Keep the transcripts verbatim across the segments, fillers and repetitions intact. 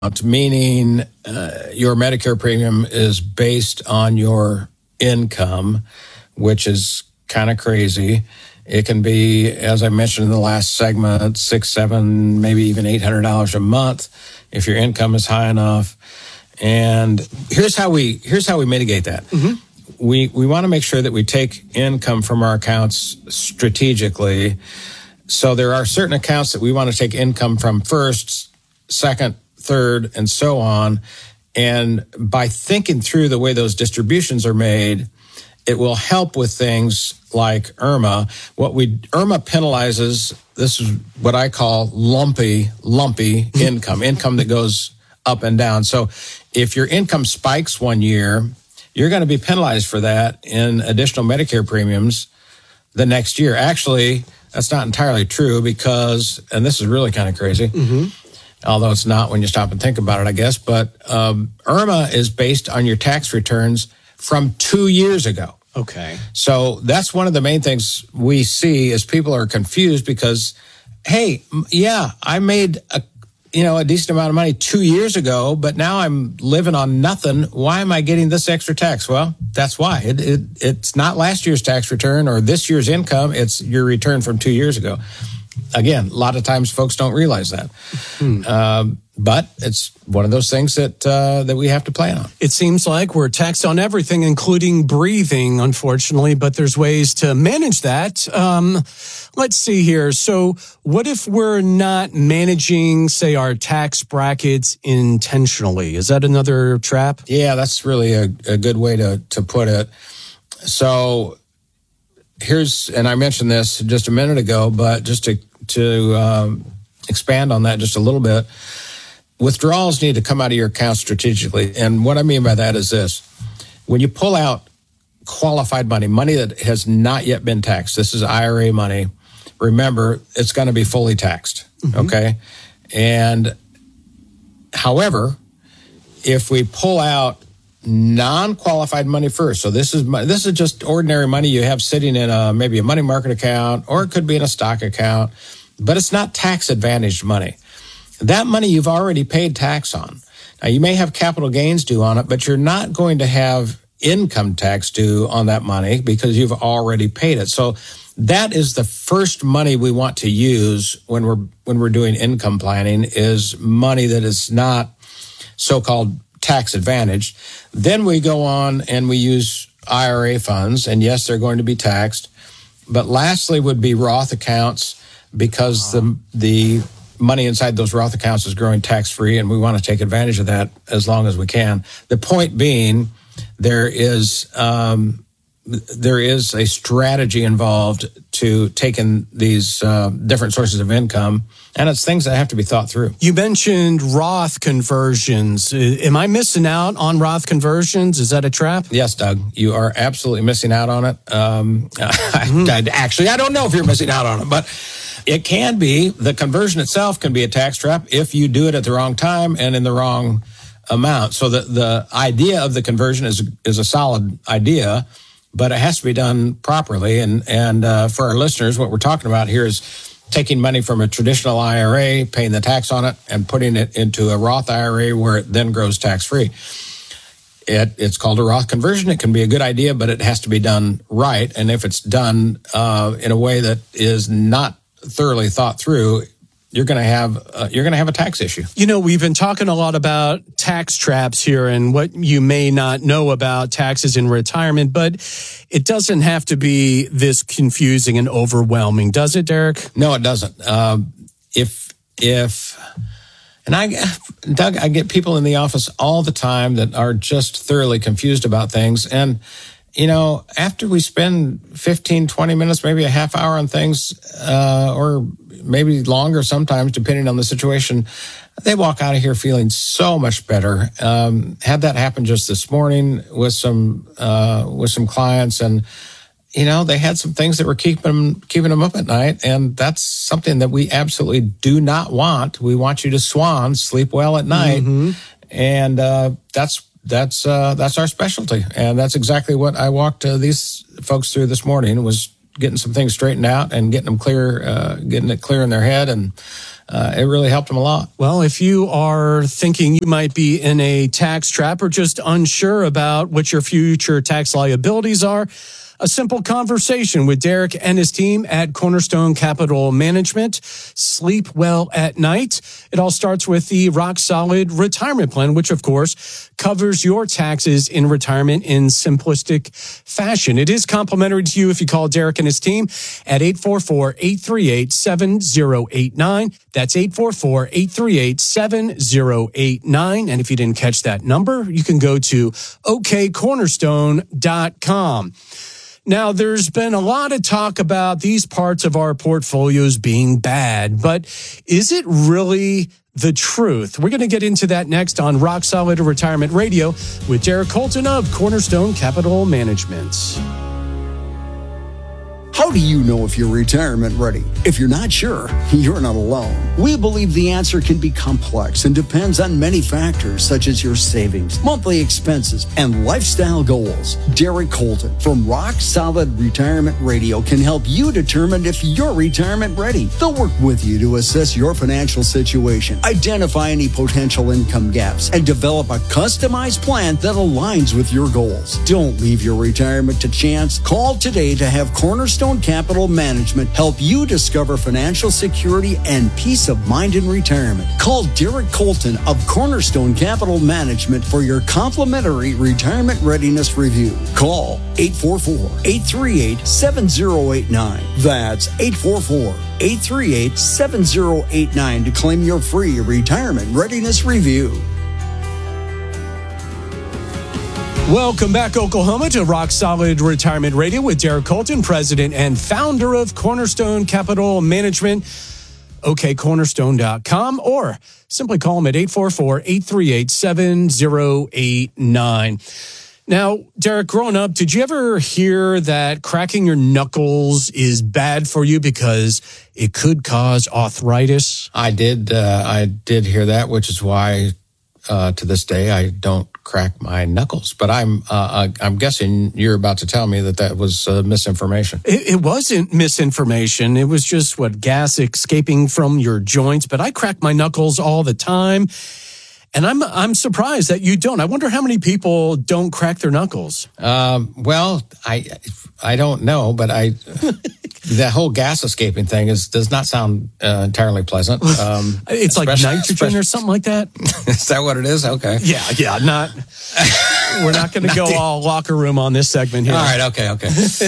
meaning uh, your Medicare premium is based on your income, which is kind of crazy. It can be, as I mentioned in the last segment, six, seven, maybe even eight hundred dollars a month if your income is high enough. And here's how we here's how we mitigate that. Mm-hmm. We we want to make sure that we take income from our accounts strategically. So there are certain accounts that we want to take income from first, second, third, and so on. And by thinking through the way those distributions are made, it will help with things like I R M A. What we I R M A penalizes, this is what I call lumpy, lumpy income, income that goes up and down. So if your income spikes one year, you're going to be penalized for that in additional Medicare premiums the next year. Actually, that's not entirely true because, and this is really kind of crazy, mm-hmm. although it's not when you stop and think about it, I guess, but um, I R M A is based on your tax returns from two years ago. Okay. So that's one of the main things we see is people are confused because, hey, yeah, I made a you know, a decent amount of money two years ago, but now I'm living on nothing. Why am I getting this extra tax? Well, that's why. It, it, it's not last year's tax return or this year's income. It's your return from two years ago. Again, a lot of times folks don't realize that. Hmm. Um, but it's one of those things that uh, that we have to plan on. It seems like we're taxed on everything, including breathing, unfortunately, but there's ways to manage that. Um, let's see here. So what if we're not managing, say, our tax brackets intentionally? Is that another trap? Yeah, that's really a, a good way to, to put it. So here's, and I mentioned this just a minute ago, but just to, to um, expand on that just a little bit, withdrawals need to come out of your account strategically. And what I mean by that is this. When you pull out qualified money, money that has not yet been taxed, this is I R A money, remember, it's going to be fully taxed, mm-hmm. okay? And however, if we pull out non-qualified money first, so this is this is just ordinary money you have sitting in a maybe a money market account, or it could be in a stock account, but it's not tax-advantaged money. That money you've already paid tax on. Now, you may have capital gains due on it, but you're not going to have income tax due on that money because you've already paid it. So that is the first money we want to use when we're when we're doing income planning, is money that is not so-called tax advantaged. Then we go on and we use I R A funds, and yes, they're going to be taxed. But lastly would be Roth accounts, because the the money inside those Roth accounts is growing tax-free, and we want to take advantage of that as long as we can. The point being, there is um, there is a strategy involved to taking these uh, different sources of income, and it's things that have to be thought through. You mentioned Roth conversions. Am I missing out on Roth conversions? Is that a trap? Yes, Doug, you are absolutely missing out on it. Um, mm-hmm. I, actually, I don't know if you're missing out on it, but it can be. The conversion itself can be a tax trap if you do it at the wrong time and in the wrong amount. So the, the idea of the conversion is is a solid idea, but it has to be done properly. And, and uh, for our listeners, what we're talking about here is taking money from a traditional I R A, paying the tax on it, and putting it into a Roth I R A where it then grows tax-free. It, it's called a Roth conversion. It can be a good idea, but it has to be done right. And if it's done uh, in a way that is not thoroughly thought through, you're going to have uh, you're going to have a tax issue. You know, we've been talking a lot about tax traps here and what you may not know about taxes in retirement, but it doesn't have to be this confusing and overwhelming, does it, Derek? No, it doesn't. Uh, if if and I, Doug, I get people in the office all the time that are just thoroughly confused about things, and you know, after we spend fifteen, twenty minutes, maybe a half hour on things, uh, or maybe longer sometimes, depending on the situation, they walk out of here feeling so much better. Um, had that happen just this morning with some, uh, with some clients, and, you know, they had some things that were keeping them, keeping them up at night. And that's something that we absolutely do not want. We want you to swan, sleep well at night. Mm-hmm. And, uh, that's, That's uh, that's our specialty, and that's exactly what I walked uh, these folks through this morning, was getting some things straightened out and getting them clear, uh, getting it clear in their head, and uh, it really helped them a lot. Well, if you are thinking you might be in a tax trap or just unsure about what your future tax liabilities are, a simple conversation with Derek and his team at Cornerstone Capital Management. Sleep well at night. It all starts with the Rock Solid Retirement Plan, which, of course, covers your taxes in retirement in simplistic fashion. It is complimentary to you if you call Derek and his team at eight four four, eight three eight, seven zero eight nine. That's eight four four, eight three eight, seven zero eight nine. And if you didn't catch that number, you can go to o k cornerstone dot com. Now, there's been a lot of talk about these parts of our portfolios being bad, but is it really the truth? We're going to get into that next on Rock Solid Retirement Radio with Derek Colton of Cornerstone Capital Management. How do you know if you're retirement ready? If you're not sure, you're not alone. We believe the answer can be complex and depends on many factors such as your savings, monthly expenses, and lifestyle goals. Derek Colton from Rock Solid Retirement Radio can help you determine if you're retirement ready. They'll work with you to assess your financial situation, identify any potential income gaps, and develop a customized plan that aligns with your goals. Don't leave your retirement to chance. Call today to have Cornerstone Capital Management help you discover financial security and peace of mind in retirement. Call Derek Colton of Cornerstone Capital Management for your complimentary retirement readiness review. Call eight four four, eight three eight, seven zero eight nine. That's eight four four, eight three eight, seven zero eight nine to claim your free retirement readiness review. Welcome back, Oklahoma, to Rock Solid Retirement Radio with Derek Colton, president and founder of Cornerstone Capital Management, o k cornerstone dot com, or simply call them at eight four four, eight three eight, seven zero eight nine. Now, Derek, growing up, did you ever hear that cracking your knuckles is bad for you because it could cause arthritis? I did. Uh, I did hear that, which is why uh, to this day I don't crack my knuckles. But I'm uh, I'm guessing you're about to tell me that that was uh, misinformation. It, it wasn't misinformation. It was just what gas escaping from your joints. But I crack my knuckles all the time. And I'm I'm surprised that you don't. I wonder how many people don't crack their knuckles. Um, well, I I don't know, but I that whole gas escaping thing is does not sound uh, entirely pleasant. Um, it's like nitrogen or something like that. Is that what it is? Okay. Yeah, yeah. Not. We're not going to go all locker room on this segment here. All right. Okay. Okay.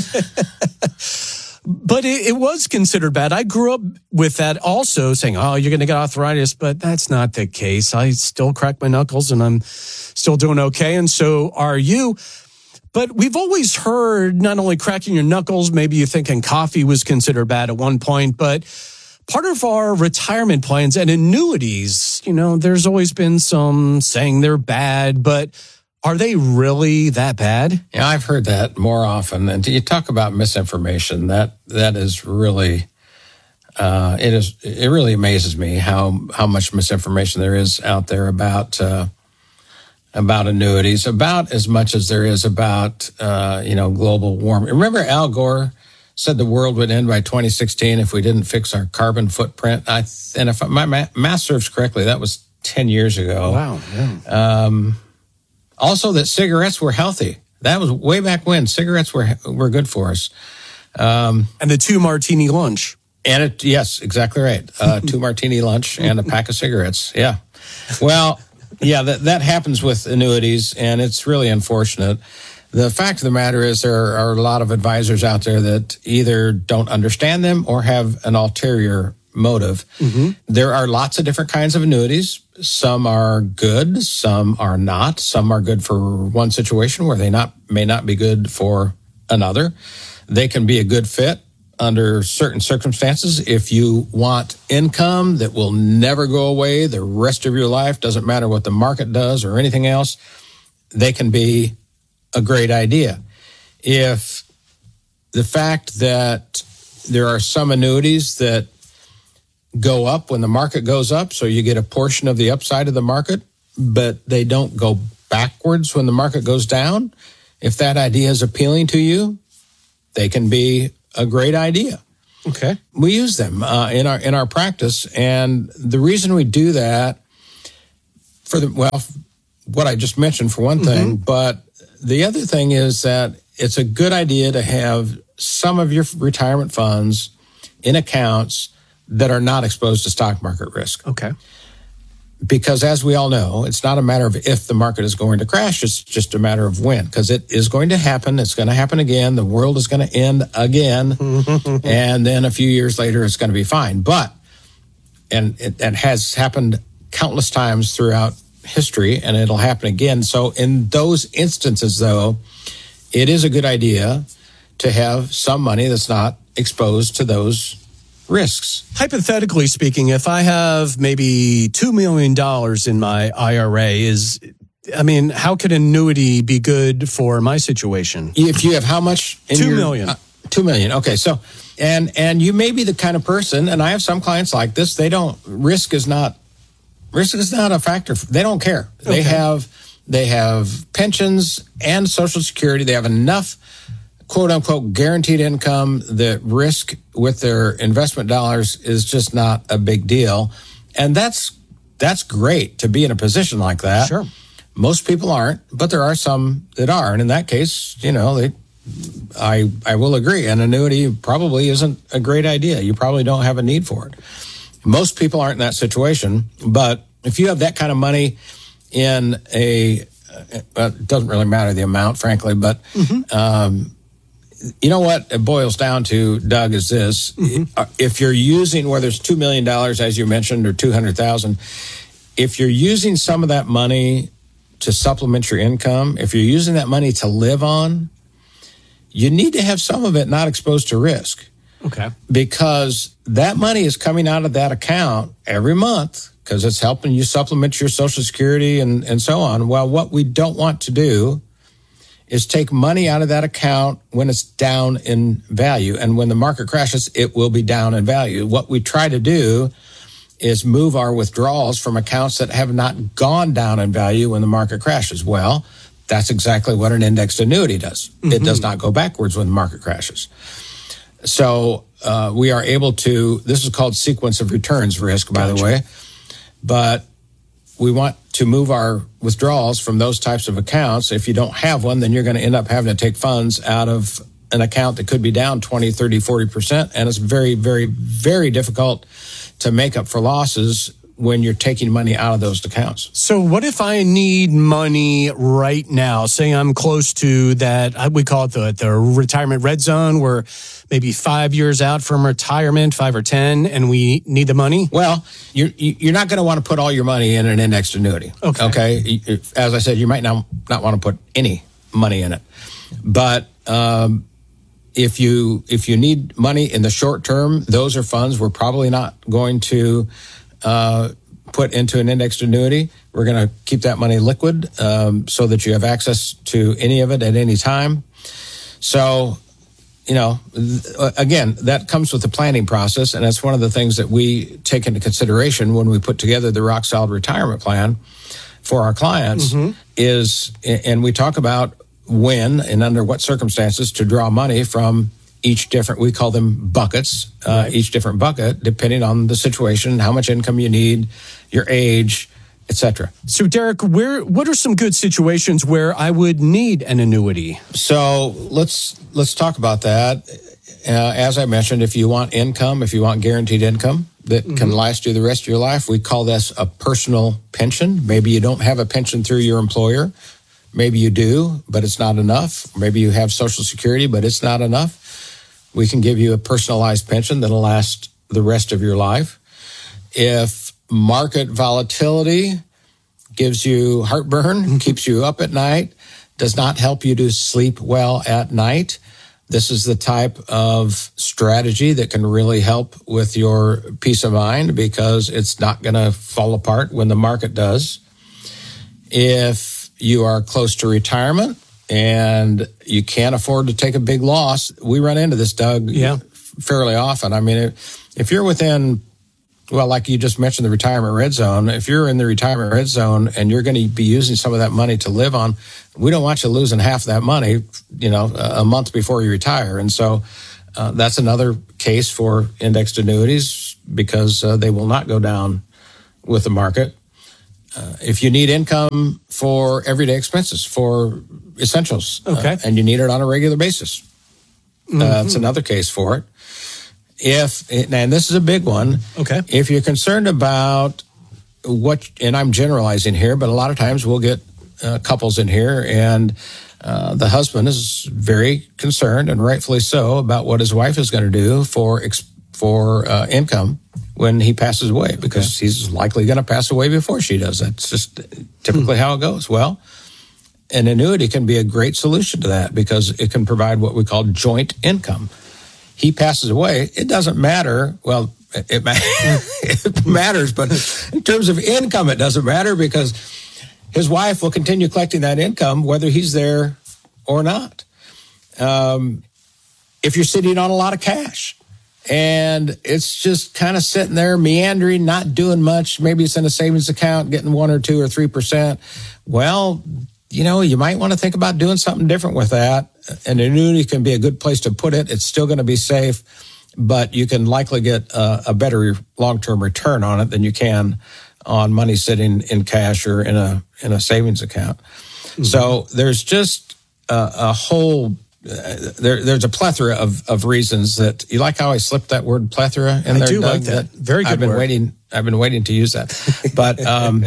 But it, it was considered bad. I grew up with that also, saying, oh, you're going to get arthritis, but that's not the case. I still crack my knuckles and I'm still doing okay, and so are you. But we've always heard not only cracking your knuckles, maybe you're thinking coffee was considered bad at one point, but part of our retirement plans and annuities, you know, there's always been some saying they're bad, but are they really that bad? Yeah, I've heard that more often. And you talk about misinformation. That that is really, uh, it is. It really amazes me how how much misinformation there is out there about uh, about annuities, about as much as there is about uh, you know global warming. Remember, Al Gore said the world would end by twenty sixteen if we didn't fix our carbon footprint. I and if my math serves correctly, that was ten years ago. Wow. Yeah. Um, Also, that cigarettes were healthy. That was way back when. Cigarettes were were good for us. Um, and the two martini lunch. And it, yes, exactly right. Uh, two martini lunch and a pack of cigarettes. Yeah. Well, yeah, that, that happens with annuities, and it's really unfortunate. The fact of the matter is there are a lot of advisors out there that either don't understand them or have an ulterior motive. Mm-hmm. There are lots of different kinds of annuities. Some are good, some are not. Some are good for one situation where they not may not be good for another. They can be a good fit under certain circumstances. If you want income that will never go away the rest of your life, doesn't matter what the market does or anything else, they can be a great idea. If the fact that there are some annuities that go up when the market goes up, so you get a portion of the upside of the market, but they don't go backwards when the market goes down. If that idea is appealing to you, they can be a great idea. Okay. We use them uh, in our in our practice, and the reason we do that for the well, what I just mentioned for one thing, mm-hmm. but the other thing is that it's a good idea to have some of your retirement funds in accounts that are not exposed to stock market risk. Okay. Because as we all know, it's not a matter of if the market is going to crash, it's just a matter of when, because it is going to happen. It's going to happen again. The world is going to end again. And then a few years later, it's going to be fine. But, and it, it has happened countless times throughout history, and it'll happen again. So in those instances, though, it is a good idea to have some money that's not exposed to those risks. Hypothetically speaking, if I have maybe two million dollars in my I R A, is, I mean, how could annuity be good for my situation? If you have how much? In Two your, million. Uh, two million. Okay. So, and, and you may be the kind of person, and I have some clients like this, they don't, risk is not, risk is not a factor. They don't care. Okay. They have, they have pensions and Social Security. They have enough quote unquote guaranteed income that risk with their investment dollars is just not a big deal. And that's, that's great to be in a position like that. Sure. Most people aren't, but there are some that are. And in that case, you know, they, I, I will agree. An annuity probably isn't a great idea. You probably don't have a need for it. Most people aren't in that situation, but if you have that kind of money in a, uh, it doesn't really matter the amount, frankly, but, mm-hmm. um, you know what it boils down to, Doug, is this. Mm-hmm. If you're using, whether it's two million dollars, as you mentioned, or two hundred thousand dollars, if you're using some of that money to supplement your income, if you're using that money to live on, you need to have some of it not exposed to risk. Okay. Because that money is coming out of that account every month because it's helping you supplement your Social Security and, and so on. Well, what we don't want to do is take money out of that account when it's down in value. And when the market crashes, it will be down in value. What we try to do is move our withdrawals from accounts that have not gone down in value when the market crashes. Well, that's exactly what an indexed annuity does. Mm-hmm. It does not go backwards when the market crashes. So uh, we are able to, this is called sequence of returns risk, by gotcha. the way, but we want to move our withdrawals from those types of accounts. If you don't have one, then you're going to end up having to take funds out of an account that could be down twenty, thirty, forty percent. And it's very, very, very difficult to make up for losses when you're taking money out of those accounts. So what if I need money right now? Say I'm close to that, we call it the, the retirement red zone, where maybe five years out from retirement, five or ten, and we need the money? Well, you're, you're not going to want to put all your money in an indexed annuity. Okay. Okay. As I said, you might not, not want to put any money in it. But um, if you if you need money in the short term, those are funds we're probably not going to Uh, put into an indexed annuity. We're going to keep that money liquid um, so that you have access to any of it at any time. So, you know, th- again, that comes with the planning process, and that's one of the things that we take into consideration when we put together the Rock Solid Retirement Plan for our clients. Mm-hmm. Is, and we talk about when and under what circumstances to draw money from each different, we call them buckets, uh, right. each different bucket, depending on the situation, how much income you need, your age, et cetera. So, Derek, where what are some good situations where I would need an annuity? So let's let's talk about that. Uh, as I mentioned, if you want income, if you want guaranteed income that mm-hmm. can last you the rest of your life, we call this a personal pension. Maybe you don't have a pension through your employer. Maybe you do, but it's not enough. Maybe you have Social Security, but it's not enough. We can give you a personalized pension that'll last the rest of your life. If market volatility gives you heartburn, keeps you up at night, does not help you to sleep well at night, this is the type of strategy that can really help with your peace of mind because it's not going to fall apart when the market does. If you are close to retirement, and you can't afford to take a big loss. We run into this, Doug, yeah. fairly often. I mean, if, if you're within, well, like you just mentioned, the retirement red zone, if you're in the retirement red zone and you're going to be using some of that money to live on, we don't want you losing half of that money, you know, a month before you retire. And so uh, that's another case for indexed annuities because uh, they will not go down with the market. Uh, if you need income for everyday expenses, for essentials, okay. uh, and you need it on a regular basis, mm-hmm. uh, that's another case for it. If, and this is a big one, okay. if you're concerned about what, and I'm generalizing here, but a lot of times we'll get uh, couples in here and uh, the husband is very concerned, and rightfully so, about what his wife is going to do for for uh, income when he passes away, because okay. he's likely going to pass away before she does. That's just typically hmm. how it goes. Well, an annuity can be a great solution to that because it can provide what we call joint income. He passes away, it doesn't matter. Well, it, it matters, but in terms of income, it doesn't matter because his wife will continue collecting that income whether he's there or not. Um, if you're sitting on a lot of cash and it's just kind of sitting there meandering, not doing much, maybe it's in a savings account getting one or two or three percent, well, you know, you might want to think about doing something different with that. An annuity can be a good place to put it. It's still going to be safe, but you can likely get a, a better long-term return on it than you can on money sitting in cash or in a in a savings account. Mm-hmm. So there's just a, a whole uh, there there's a plethora of of reasons that you like how I slipped that word plethora in I there. do Doug? like that. Very good I've been word. waiting. I've been waiting to use that, but um,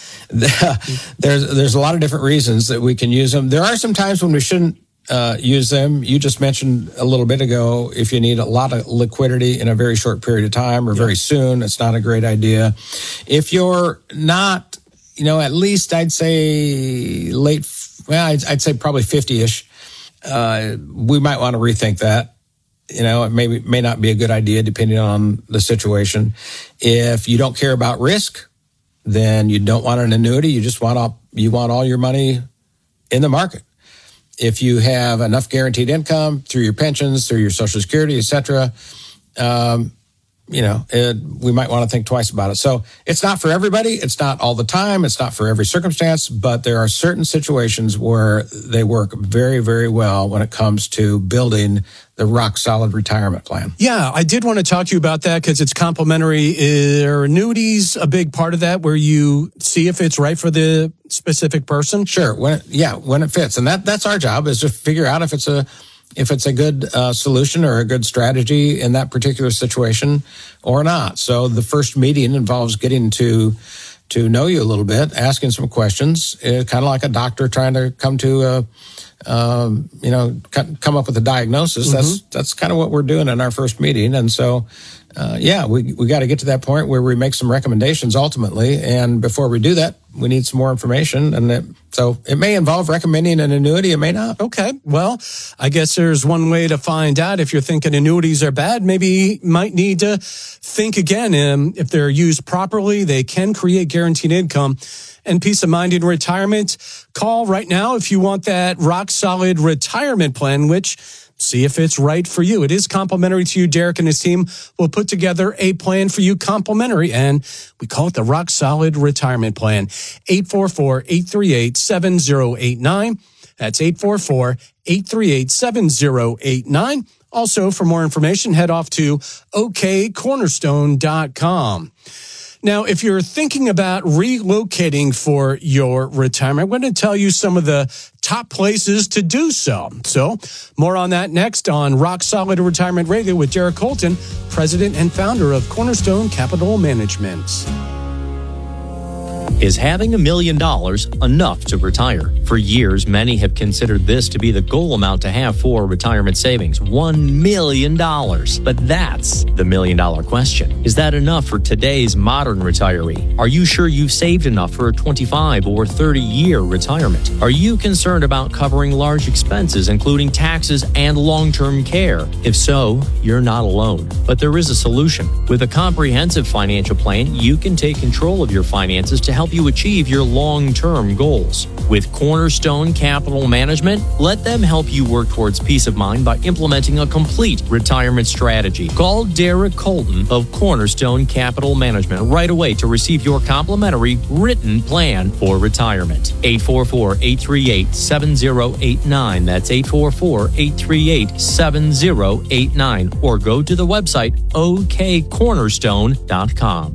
the, there's there's a lot of different reasons that we can use them. There are some times when we shouldn't uh, use them. You just mentioned a little bit ago, if you need a lot of liquidity in a very short period of time or yeah. very soon, it's not a great idea. If you're not, you know, at least I'd say late, well, I'd, I'd say probably fifty-ish, uh, we might want to rethink that. You know, it may, may not be a good idea depending on the situation. If you don't care about risk, then you don't want an annuity. You just want all, you want all your money in the market. If you have enough guaranteed income through your pensions, through your Social Security, et cetera, um, you know, it, we might want to think twice about it. So it's not for everybody. It's not all the time. It's not for every circumstance, but there are certain situations where they work very, very well when it comes to building the rock solid retirement plan. Yeah, I did want to talk to you about that because it's complementary. Are annuities a big part of that where you see if it's right for the specific person? Sure. When it, yeah, when it fits. And that that's our job, is to figure out if it's a if it's a good uh, solution or a good strategy in that particular situation or not. So the first meeting involves getting to to know you a little bit, asking some questions, uh, kind of like a doctor trying to come to a Um, you know, come up with a diagnosis. Mm-hmm. That's that's kind of what we're doing in our first meeting. And so, uh, yeah, we we got to get to that point where we make some recommendations ultimately. And before we do that, we need some more information. And it, so it may involve recommending an annuity. It may not. Okay. Well, I guess there's one way to find out if you're thinking annuities are bad. Maybe you might need to think again. Um, if they're used properly, they can create guaranteed income and peace of mind in retirement. Call right now if you want that rock solid retirement plan, which see if it's right for you. It is complimentary to you. Derek and his team will put together a plan for you, complimentary, and we call it the rock solid retirement plan. eight four four, eight three eight, seven zero eight nine. That's eight four four, eight three eight, seven zero eight nine. Also, for more information, head off to o k cornerstone dot com. Now, if you're thinking about relocating for your retirement, I'm going to tell you some of the top places to do so. So, more on that next on Rock Solid Retirement Radio with Derek Colton, president and founder of Cornerstone Capital Management. Is having a million dollars enough to retire? For years, many have considered this to be the goal amount to have for retirement savings, one million dollars. But that's the million dollar question. Is that enough for today's modern retiree? Are you sure you've saved enough for a twenty-five or thirty year retirement? Are you concerned about covering large expenses, including taxes and long-term care? If so, you're not alone. But there is a solution. With a comprehensive financial plan, you can take control of your finances to help help you achieve your long-term goals. With Cornerstone Capital Management, let them help you work towards peace of mind by implementing a complete retirement strategy. Call Derek Colton of Cornerstone Capital Management right away to receive your complimentary written plan for retirement. eight four four, eight three eight, seven zero eight nine. That's eight four four, eight three eight, seven zero eight nine. Or go to the website o k cornerstone dot com.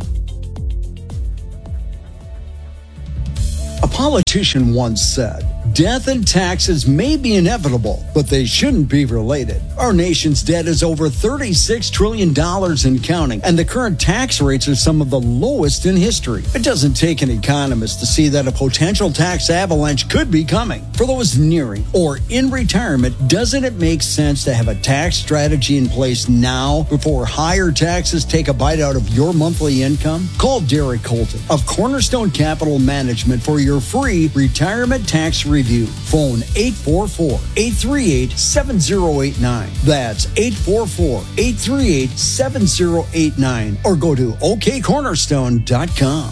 A politician once said, "Death and taxes may be inevitable, but they shouldn't be related." Our nation's debt is over thirty-six trillion dollars and counting, and the current tax rates are some of the lowest in history. It doesn't take an economist to see that a potential tax avalanche could be coming. For those nearing or in retirement, doesn't it make sense to have a tax strategy in place now before higher taxes take a bite out of your monthly income? Call Derek Colton of Cornerstone Capital Management for your free retirement tax review. Phone eight four four, eight three eight, seven zero eight nine. That's eight four four, eight three eight, seven zero eight nine. Or go to o k cornerstone dot com.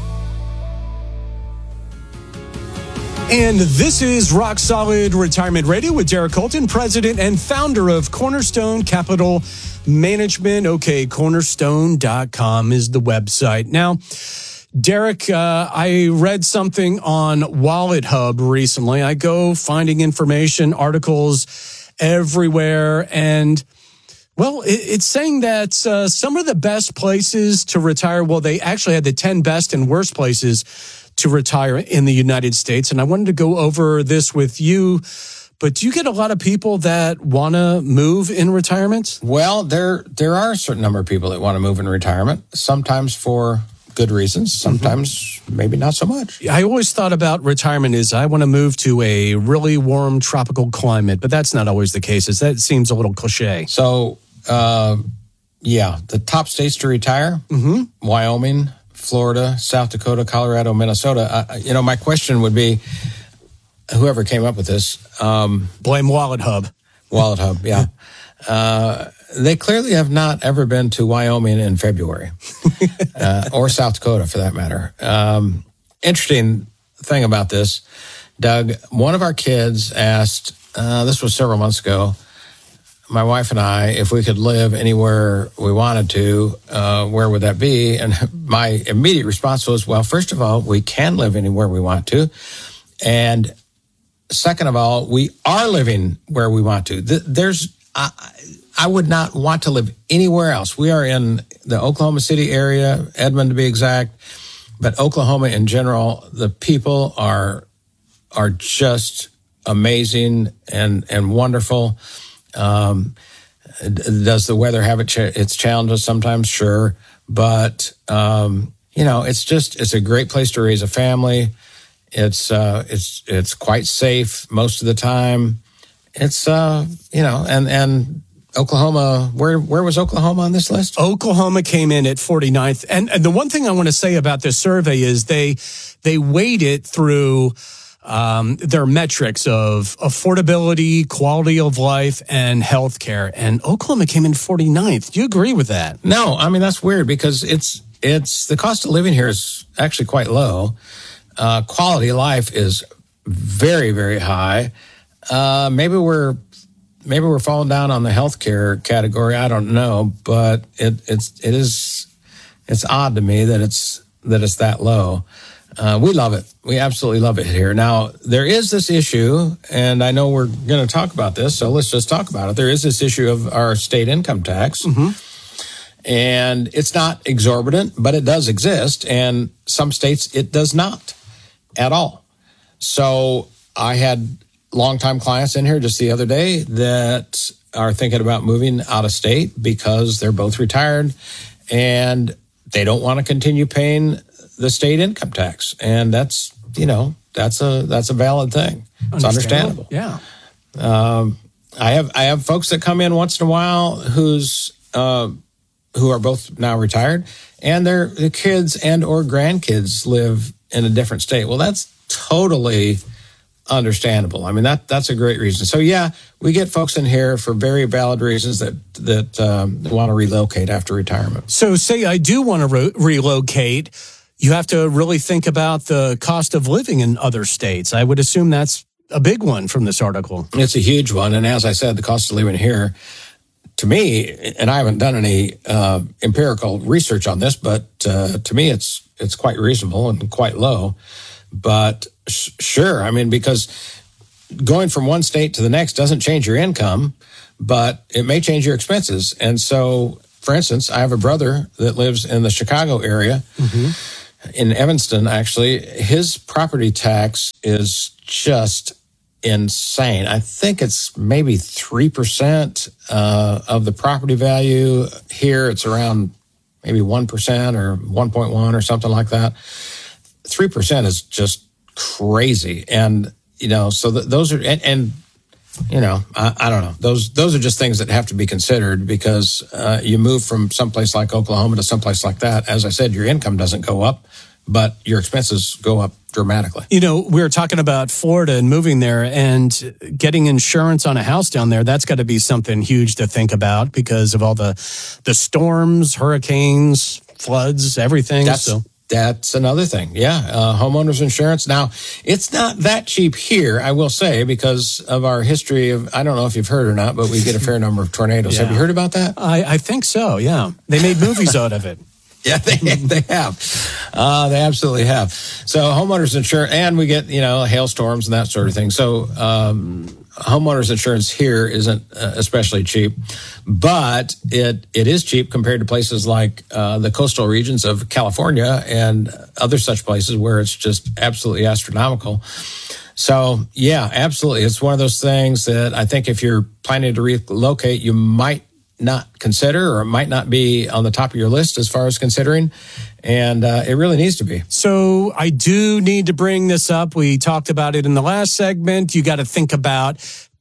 And this is Rock Solid Retirement Radio with Derek Colton, president and founder of Cornerstone Capital Management. o k cornerstone dot com is the website. Now, Derek, uh, I read something on Wallet Hub recently. I go finding information, articles everywhere, and, well, it, it's saying that uh, some of the best places to retire, well, they actually had the ten best and worst places to retire in the United States, and I wanted to go over this with you. But do you get a lot of people that want to move in retirement? Well, there there are a certain number of people that want to move in retirement, sometimes for good reasons, sometimes mm-hmm. maybe not so much. I always thought about retirement as I want to move to a really warm tropical climate, but that's not always the case. That seems a little cliche. So, uh, yeah, the top states to retire, mm-hmm. Wyoming, Florida, South Dakota, Colorado, Minnesota. Uh, you know, my question would be, whoever came up with this. Um, Blame Wallet Hub. Wallet Hub, yeah. uh, they clearly have not ever been to Wyoming in February, uh, or South Dakota for that matter. Um, interesting thing about this, Doug, one of our kids asked, uh, this was several months ago, my wife and I, if we could live anywhere we wanted to, uh, where would that be? And my immediate response was, well, first of all, we can live anywhere we want to. And second of all, we are living where we want to. There's, I, I would not want to live anywhere else. We are in the Oklahoma City area, Edmond to be exact, but Oklahoma in general, the people are are just amazing and and wonderful. Um, does the weather have its its challenges sometimes? Sure, but um, you know, it's just it's a great place to raise a family. It's uh, it's it's quite safe most of the time. It's uh, you know, and and Oklahoma. Where where was Oklahoma on this list? Oklahoma came in at forty-ninth, and, and the one thing I want to say about this survey is they they weighed it through um, their metrics of affordability, quality of life, and healthcare. And Oklahoma came in forty-ninth. Do you agree with that? No, I mean that's weird because it's it's the cost of living here is actually quite low. Uh, quality of life is very, very high. Uh, maybe we're maybe we're falling down on the healthcare category. I don't know, but it it's it is it's odd to me that it's that it's that low. Uh, we love it. We absolutely love it here. Now there is this issue, and I know we're going to talk about this, so let's just talk about it. There is this issue of our state income tax. Mm-hmm. And it's not exorbitant, but it does exist. And some states, it does not at all. So I had longtime clients in here just the other day that are thinking about moving out of state because they're both retired and they don't want to continue paying the state income tax. And that's, you know, that's a, that's a valid thing. It's understandable. Yeah. Um, I have, I have folks that come in once in a while who's, uh, who are both now retired, and their, their kids and or grandkids live in a different state. Well, that's totally understandable. I mean, that that's a great reason. So, yeah, we get folks in here for very valid reasons that, that um, want to relocate after retirement. So say I do want to re- relocate. you have to really think about the cost of living in other states. I would assume that's a big one from this article. It's a huge one. And as I said, the cost of living here, to me, and I haven't done any uh, empirical research on this, but uh, to me, it's it's quite reasonable and quite low. But sh- sure, I mean, because going from one state to the next doesn't change your income, but it may change your expenses. And so, for instance, I have a brother that lives in the Chicago area, mm-hmm. in Evanston, actually. His property tax is just insane. I think it's maybe three percent uh, of the property value. Here it's around maybe one percent or one point one or something like that. three percent is just crazy. And, you know, so th- those are, and, and you know, I, I don't know. Those those are just things that have to be considered because uh, you move from someplace like Oklahoma to someplace like that. As I said, your income doesn't go up, but your expenses go up dramatically. You know, we were talking about Florida and moving there and getting insurance on a house down there. That's got to be something huge to think about because of all the the storms, hurricanes, floods, everything. That's, so that's another thing. Yeah. Uh, homeowners insurance. Now, it's not that cheap here, I will say, because of our history of, I don't know if you've heard or not, but we get a fair number of tornadoes. Yeah. Have you heard about that? I, I think so, yeah. They made movies out of it. Yeah, they they have. Uh, they absolutely have. So homeowners insurance, and we get, you know, hailstorms and that sort of thing. So um, homeowners insurance here isn't uh, especially cheap, but it it is cheap compared to places like uh, the coastal regions of California and other such places where it's just absolutely astronomical. So, yeah, absolutely. It's one of those things that I think if you're planning to relocate, you might not consider, or it might not be on the top of your list as far as considering, and uh, it really needs to be. So I do need to bring this up. We talked about it in the last segment. You got to think about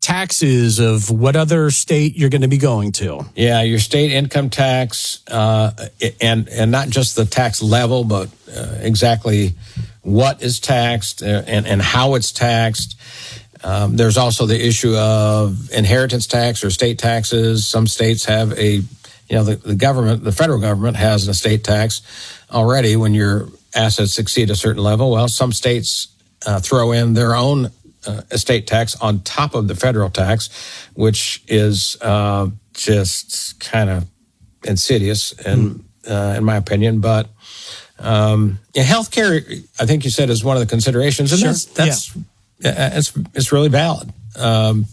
taxes of what other state you're going to be going to. Yeah, your state income tax, uh, and and not just the tax level, but uh, exactly what is taxed uh, and, and how it's taxed. Um, there's also the issue of inheritance tax or state taxes. Some states have a, you know, the, the government, the federal government has an estate tax already when your assets exceed a certain level. Well, some states uh, throw in their own uh, estate tax on top of the federal tax, which is uh, just kind of insidious, in, uh, in my opinion. But um, yeah, healthcare, I think you said, is one of the considerations, and sure. that's that's. Yeah. It's it's really valid. Um,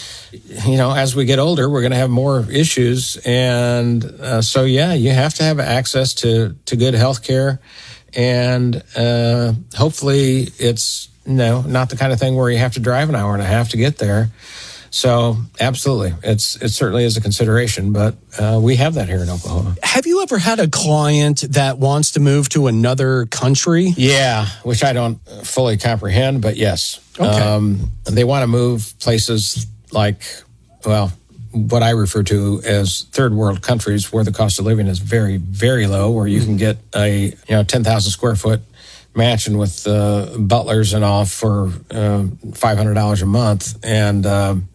you know, as we get older, we're going to have more issues, and uh, so yeah, you have to have access to to good health care, and uh, hopefully, it's you know not the kind of thing where you have to drive an hour and a half to get there. So, absolutely, it's it certainly is a consideration, but uh, we have that here in Oklahoma. Have you ever had a client that wants to move to another country? Yeah, which I don't fully comprehend, but yes. Okay. Um, they want to move places like, well, what I refer to as third world countries where the cost of living is very, very low, where you can get a you know ten thousand square foot mansion with uh, butlers and all for uh, five hundred dollars a month. And um,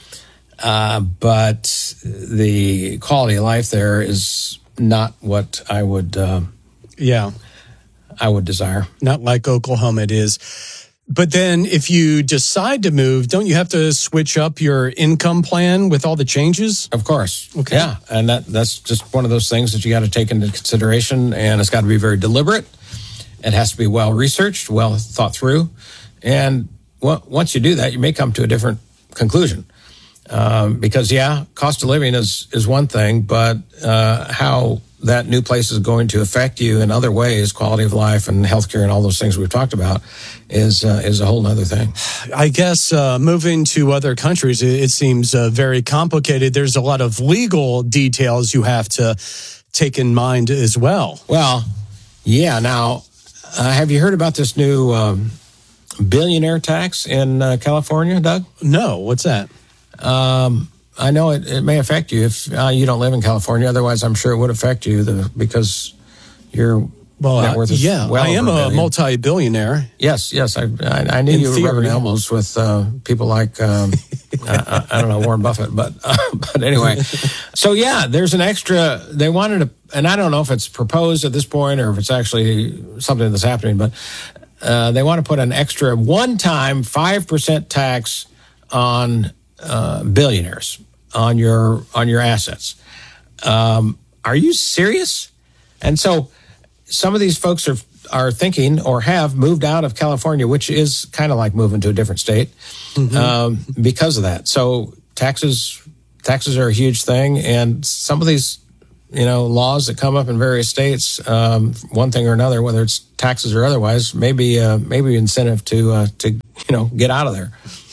uh, but the quality of life there is not what I would uh, yeah I would desire. Not like Oklahoma it is. But then if you decide to move, don't you have to switch up your income plan with all the changes? Of course. Okay. Yeah. And that that's just one of those things that you got to take into consideration, and it's got to be very deliberate. It has to be well researched, well thought through. And well, once you do that, you may come to a different conclusion. Um, because, yeah, cost of living is, is one thing, but uh, how that new place is going to affect you in other ways, quality of life and healthcare and all those things we've talked about, is uh, is a whole other thing. I guess uh, moving to other countries, it, it seems uh, very complicated. There's a lot of legal details you have to take in mind as well. Well, yeah. Now, uh, have you heard about this new um, billionaire tax in uh, California, Doug? No, what's that? Um, I know it, it may affect you if uh, you don't live in California. Otherwise, I'm sure it would affect you the, because your well, net worth is yeah, well I am over a, a multi-billionaire. Yes, yes. I I, I knew In you were theory. rubbing elbows with uh, people like um, uh, I don't know, Warren Buffett, but uh, but anyway. So yeah, there's an extra. They wanted to, and I don't know if it's proposed at this point or if it's actually something that's happening, but uh, they want to put an extra one-time five percent tax on uh, billionaires on your on your assets. Um, are you serious? And so some of these folks are are thinking or have moved out of California, which is kind of like moving to a different state, mm-hmm. um, because of that. So taxes, taxes are a huge thing. And some of these, you know, laws that come up in various states, um, one thing or another, whether it's taxes or otherwise, maybe, uh, maybe incentive to, uh, to, you know, get out of there.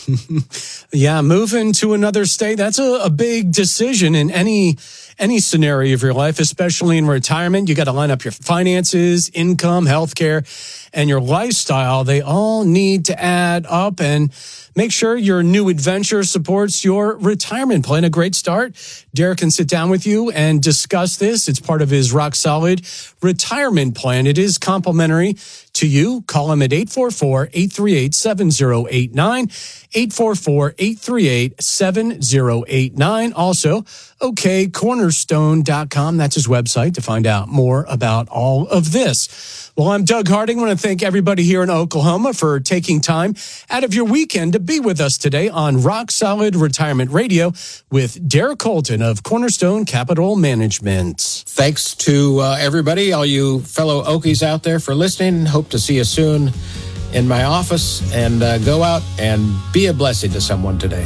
Yeah, moving to another state, that's a, a big decision in any any scenario of your life, especially in retirement. You got to line up your finances, income, healthcare, and your lifestyle. They all need to add up, and make sure your new adventure supports your retirement plan. A great start. Derek can sit down with you and discuss this. It's part of his Rock Solid retirement plan. It is complimentary to you. Call him at eight four four, eight three eight, seven zero eight nine, eight four four, eight three eight, seven zero eight nine. Also, okay cornerstone dot com. That's his website to find out more about all of this. Well, I'm Doug Harding. I want to thank everybody here in Oklahoma for taking time out of your weekend to be with us today on Rock Solid Retirement Radio with Derek Colton of Cornerstone Capital Management. Thanks to uh, everybody, all you fellow Okies out there for listening. Hope to see you soon in my office, and uh, go out and be a blessing to someone today.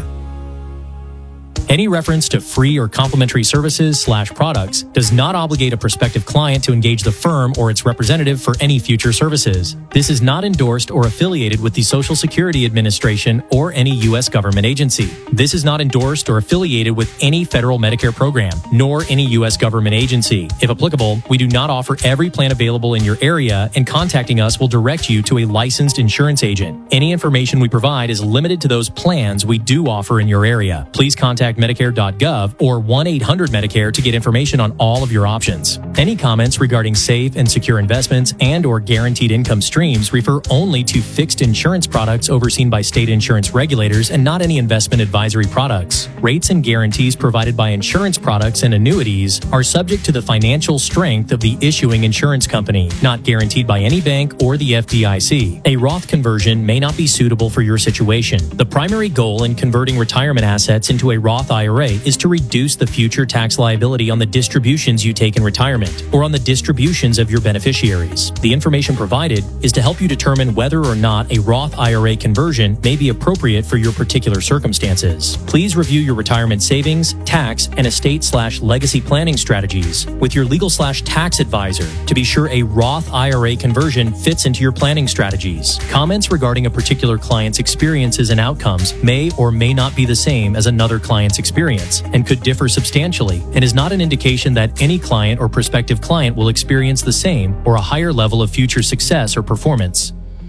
Any reference to free or complimentary services slash products does not obligate a prospective client to engage the firm or its representative for any future services. This is not endorsed or affiliated with the Social Security Administration or any U S government agency. This is not endorsed or affiliated with any federal Medicare program, nor any U S government agency. If applicable, we do not offer every plan available in your area, and contacting us will direct you to a licensed insurance agent. Any information we provide is limited to those plans we do offer in your area. Please contact Medicare dot gov or one eight hundred Medicare to get information on all of your options. Any comments regarding safe and secure investments and or guaranteed income streams refer only to fixed insurance products overseen by state insurance regulators and not any investment advisory products. Rates and guarantees provided by insurance products and annuities are subject to the financial strength of the issuing insurance company, not guaranteed by any bank or the F D I C. A Roth conversion may not be suitable for your situation. The primary goal in converting retirement assets into a Roth I R A is to reduce the future tax liability on the distributions you take in retirement or on the distributions of your beneficiaries. The information provided is to help you determine whether or not a Roth I R A conversion may be appropriate for your particular circumstances. Please review your retirement savings, tax, and estate slash legacy planning strategies with your legal slash tax advisor to be sure a Roth I R A conversion fits into your planning strategies. Comments regarding a particular client's experiences and outcomes may or may not be the same as another client's experience and could differ substantially, and is not an indication that any client or prospective client will experience the same or a higher level of future success or performance.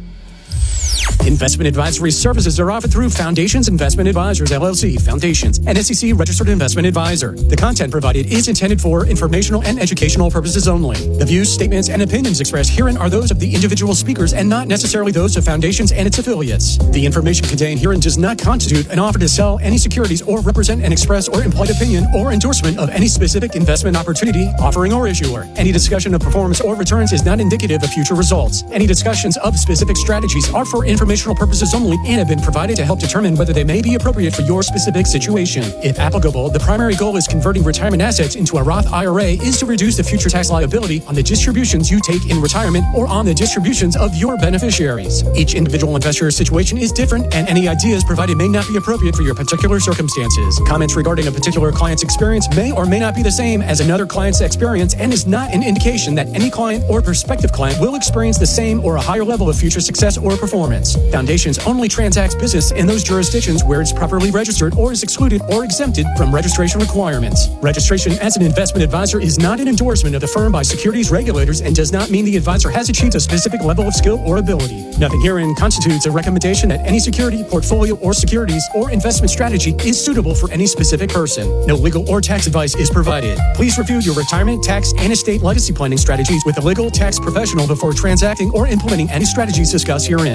Investment advisory services are offered through Foundations Investment Advisors, L L C, Foundations, an S E C-registered investment advisor. The content provided is intended for informational and educational purposes only. The views, statements, and opinions expressed herein are those of the individual speakers and not necessarily those of Foundations and its affiliates. The information contained herein does not constitute an offer to sell any securities or represent an express or implied opinion or endorsement of any specific investment opportunity, offering, or issuer. Any discussion of performance or returns is not indicative of future results. Any discussions of specific strategies are for informational purposes only and have been provided to help determine whether they may be appropriate for your specific situation. If applicable, the primary goal is converting retirement assets into a Roth I R A is to reduce the future tax liability on the distributions you take in retirement or on the distributions of your beneficiaries. Each individual investor's situation is different, and any ideas provided may not be appropriate for your particular circumstances. Comments regarding a particular client's experience may or may not be the same as another client's experience and is not an indication that any client or prospective client will experience the same or a higher level of future success or performance. Foundations only transacts business in those jurisdictions where it's properly registered or is excluded or exempted from registration requirements. Registration as an investment advisor is not an endorsement of the firm by securities regulators and does not mean the advisor has achieved a specific level of skill or ability. Nothing herein constitutes a recommendation that any security, portfolio, or securities or investment strategy is suitable for any specific person. No legal or tax advice is provided. Please review your retirement, tax, and estate legacy planning strategies with a legal tax professional before transacting or implementing any strategies discussed herein. Any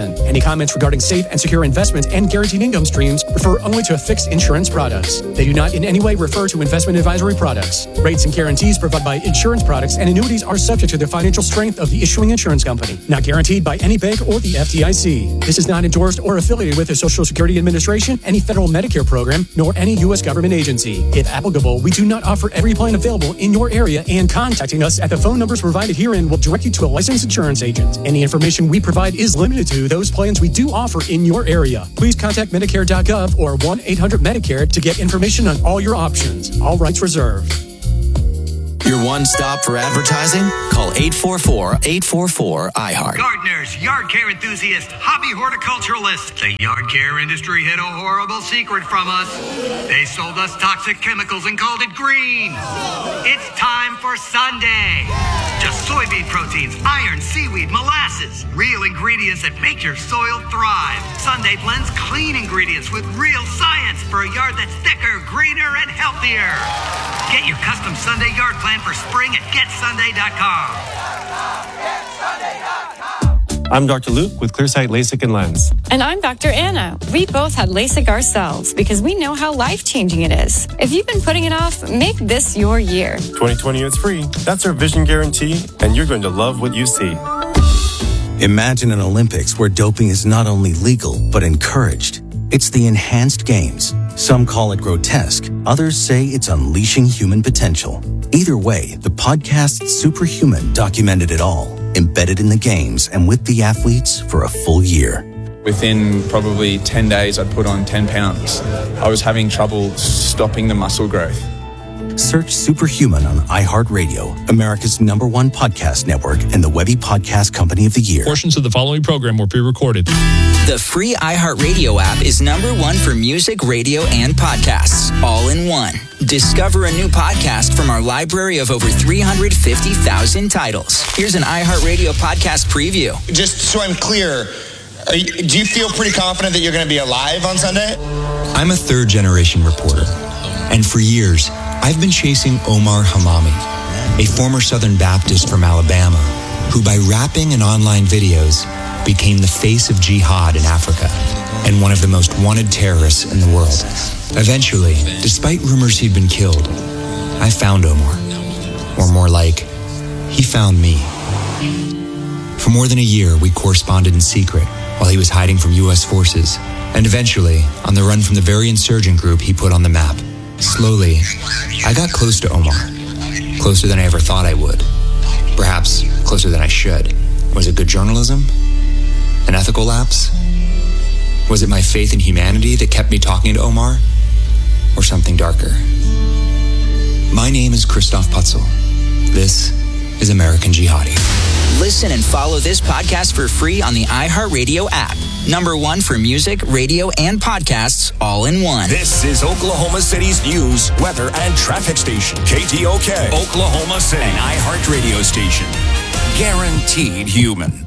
comments regarding safe and secure investment and guaranteed income streams refer only to fixed insurance products. They do not in any way refer to investment advisory products. Rates and guarantees provided by insurance products and annuities are subject to the financial strength of the issuing insurance company, not guaranteed by any bank or the F D I C. This is not endorsed or affiliated with the Social Security Administration, any federal Medicare program, nor any U S government agency. If applicable, we do not offer every plan available in your area, and contacting us at the phone numbers provided herein will direct you to a licensed insurance agent. Any information we provide is limited to those plans we do offer in your area. Please contact Medicare dot gov or one eight hundred Medicare to get information on all your options. All rights reserved. Your one stop for advertising? Call eight four four, eight four four, I heart. Gardeners, yard care enthusiasts, hobby horticulturalists. The yard care industry hid a horrible secret from us. They sold us toxic chemicals and called it green. It's time for Sunday. Just soybean proteins, iron, seaweed, molasses. Real ingredients that make your soil thrive. Sunday blends clean ingredients with real science for a yard that's thicker, greener, and healthier. Get your custom Sunday yard plan for spring at get sunday dot com. I'm Doctor Luke with Clearsight LASIK and Lens. And I'm Doctor Anna. We both had LASIK ourselves because we know how life-changing it is. If you've been putting it off, make this your year. twenty twenty is free. That's our vision guarantee, and you're going to love what you see. Imagine an Olympics where doping is not only legal, but encouraged. It's the Enhanced Games. Some call it grotesque. Others say it's unleashing human potential. Either way, the podcast Superhuman documented it all, embedded in the games and with the athletes for a full year. Within probably ten days, I'd put on ten pounds. I was having trouble stopping the muscle growth. Search Superhuman on iHeartRadio, America's number one podcast network and the Webby Podcast Company of the Year. Portions of the following program were pre-recorded. The free iHeartRadio app is number one for music, radio, and podcasts, all in one. Discover a new podcast from our library of over three hundred fifty thousand titles. Here's an iHeartRadio podcast preview. Just so I'm clear, are you, do you feel pretty confident that you're going to be alive on Sunday? I'm a third-generation reporter, and for years, I've been chasing Omar Hamami, a former Southern Baptist from Alabama, who by rapping and online videos became the face of jihad in Africa and one of the most wanted terrorists in the world. Eventually, despite rumors he'd been killed, I found Omar. Or more like, he found me. For more than a year, we corresponded in secret while he was hiding from U S forces, and eventually, on the run from the very insurgent group he put on the map. Slowly, I got close to Omar. Closer than I ever thought I would. Perhaps closer than I should. Was it good journalism? An ethical lapse? Was it my faith in humanity that kept me talking to Omar? Or something darker? My name is Christoph Putzel. This is American Jihadi. Listen and follow this podcast for free on the iHeartRadio app. Number one for music, radio, and podcasts, all in one. This is Oklahoma City's news, weather, and traffic station. K T O K, Oklahoma City, an iHeartRadio station. Guaranteed human.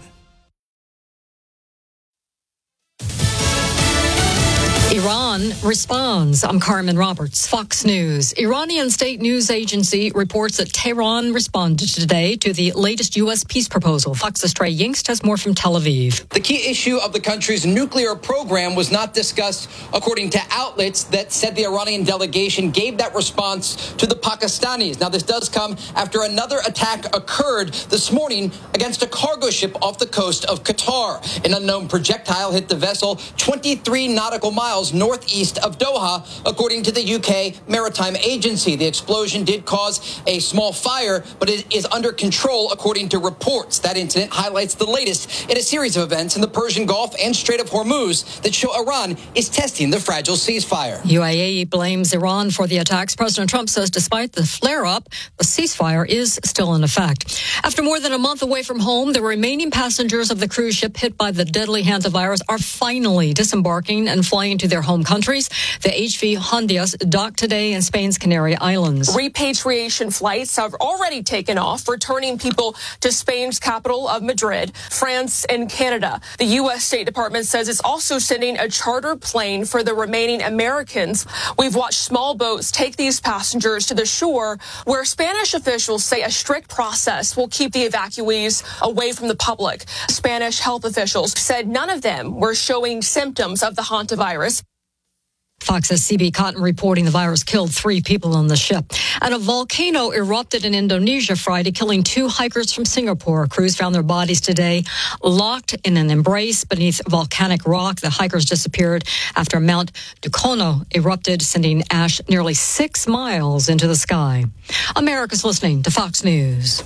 Iran responds. I'm Carmen Roberts, Fox News. Iranian state news agency reports that Tehran responded today to the latest U S peace proposal. Fox's Trey Yingst has more from Tel Aviv. The key issue of the country's nuclear program was not discussed, according to outlets that said the Iranian delegation gave that response to the Pakistanis. Now, this does come after another attack occurred this morning against a cargo ship off the coast of Qatar. An unknown projectile hit the vessel twenty-three nautical miles northeast of Doha, according to the U K Maritime Agency. The explosion did cause a small fire, but it is under control, according to reports. That incident highlights the latest in a series of events in the Persian Gulf and Strait of Hormuz that show Iran is testing the fragile ceasefire. U A E blames Iran for the attacks. President Trump says despite the flare-up, the ceasefire is still in effect. After more than a month away from home, the remaining passengers of the cruise ship hit by the deadly hantavirus are finally disembarking and flying to their their home countries. The H V Hondias docked today in Spain's Canary Islands. Repatriation flights have already taken off, returning people to Spain's capital of Madrid, France, and Canada. The U S State Department says it's also sending a charter plane for the remaining Americans. We've watched small boats take these passengers to the shore, where Spanish officials say a strict process will keep the evacuees away from the public. Spanish health officials said none of them were showing symptoms of the hantavirus. Fox's C B Cotton reporting the virus killed three people on the ship. And a volcano erupted in Indonesia Friday, killing two hikers from Singapore. Crews found their bodies today locked in an embrace beneath volcanic rock. The hikers disappeared after Mount Dukono erupted, sending ash nearly six miles into the sky. America's listening to Fox News.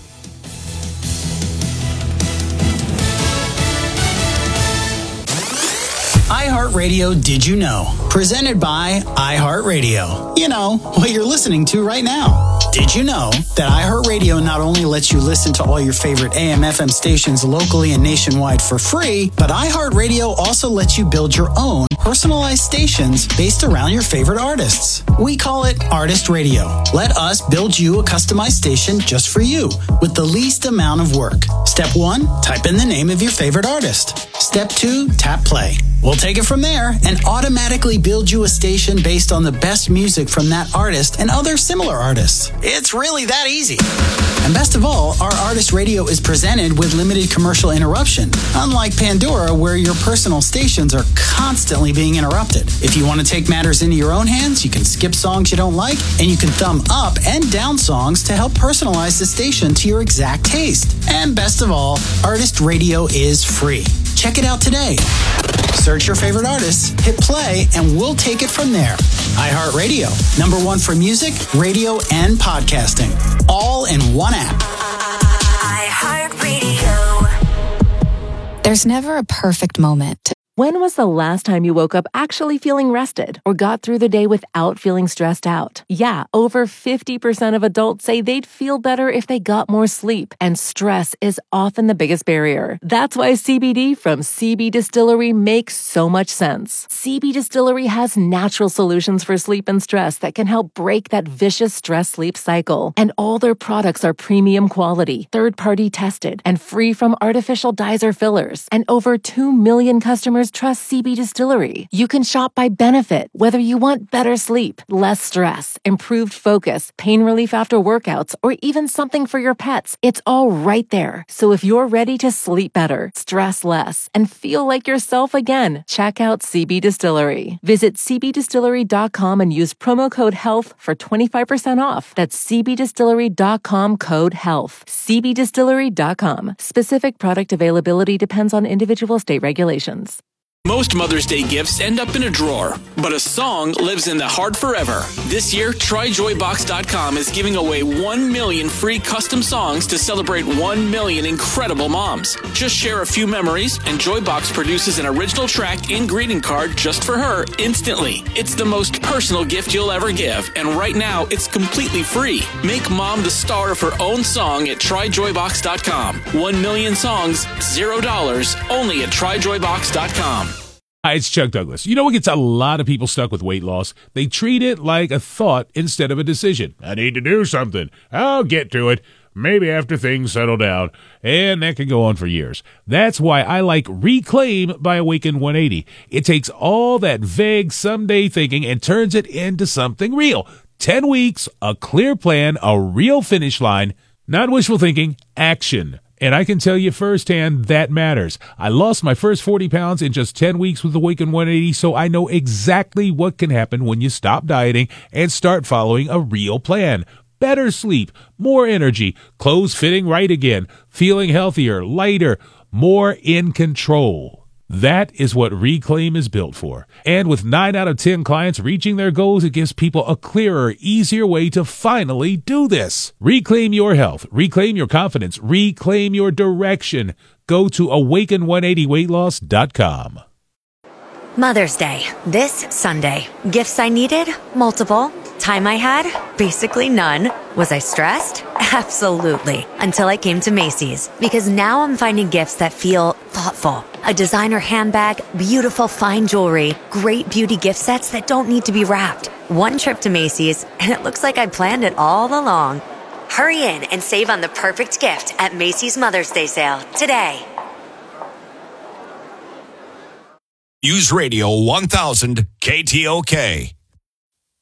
iHeartRadio Did You Know? Presented by iHeartRadio. You know, what you're listening to right now. Did you know that iHeartRadio not only lets you listen to all your favorite A M F M stations locally and nationwide for free, but iHeartRadio also lets you build your own personalized stations based around your favorite artists. We call it Artist Radio. Let us build you a customized station just for you with the least amount of work. Step one, type in the name of your favorite artist. Step two, tap play. We'll take it from there and automatically build you a station based on the best music from that artist and other similar artists. It's really that easy. And best of all, our Artist Radio is presented with limited commercial interruption, unlike Pandora, where your personal stations are constantly being interrupted. If you want to take matters into your own hands, you can skip songs you don't like, and you can thumb up and down songs to help personalize the station to your exact taste. And best of all, Artist Radio is free. Check it out today. Search your favorite artists, hit play, and we'll take it from there. iHeartRadio, number one for music, radio, and podcasting. All in one app. iHeartRadio. There's never a perfect moment. When was the last time you woke up actually feeling rested or got through the day without feeling stressed out? Yeah, over fifty percent of adults say they'd feel better if they got more sleep, and stress is often the biggest barrier. That's why C B D from C B Distillery makes so much sense. C B Distillery has natural solutions for sleep and stress that can help break that vicious stress-sleep cycle. And all their products are premium quality, third-party tested, and free from artificial dyes or fillers. And over two million customers trust C B Distillery. You can shop by benefit, whether you want better sleep, less stress, improved focus, pain relief after workouts, or even something for your pets. It's all right there. So if you're ready to sleep better, stress less, and feel like yourself again, check out C B Distillery. Visit c b distillery dot com and use promo code HEALTH for twenty-five percent off. That's c b distillery dot com code HEALTH. c b distillery dot com. Specific product availability depends on individual state regulations. Most Mother's Day gifts end up in a drawer, but a song lives in the heart forever. This year, try joy box dot com is giving away one million free custom songs to celebrate one million incredible moms. Just share a few memories, and Joybox produces an original track and greeting card just for her instantly. It's the most personal gift you'll ever give, and right now, it's completely free. Make mom the star of her own song at try joy box dot com. One million songs, zero dollars, only at try joy box dot com. Hi, it's Chuck Douglas. You know what gets a lot of people stuck with weight loss? They treat it like a thought instead of a decision. I need to do something. I'll get to it. Maybe after things settle down. And that can go on for years. That's why I like Reclaim by Awaken one eighty. It takes all that vague someday thinking and turns it into something real. Ten weeks, a clear plan, a real finish line. Not wishful thinking, action. And I can tell you firsthand, that matters. I lost my first forty pounds in just ten weeks with Awaken one eighty, so I know exactly what can happen when you stop dieting and start following a real plan. Better sleep, more energy, clothes fitting right again, feeling healthier, lighter, more in control. That is what Reclaim is built for. And with nine out of ten clients reaching their goals, it gives people a clearer, easier way to finally do this. Reclaim your health. Reclaim your confidence. Reclaim your direction. Go to awaken one eighty weight loss dot com. Mother's Day, this Sunday. Gifts I needed? Multiple. Time I had? Basically none. Was I stressed? Absolutely. Until I came to Macy's. Because now I'm finding gifts that feel thoughtful, A designer handbag, beautiful fine jewelry, great beauty gift sets that don't need to be wrapped. One trip to Macy's, and it looks like I planned it all along. Hurry in and save on the perfect gift at Macy's Mother's Day sale today. News Radio one thousand K T O K.